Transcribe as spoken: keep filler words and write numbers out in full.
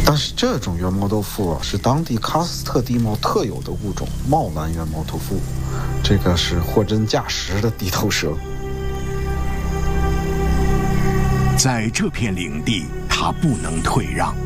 但是这种圆毛豆腐是当地喀斯特地貌特有的物种茂兰圆毛豆腐，这个是货真价实的地头蛇。 在这片领地，他不能退让。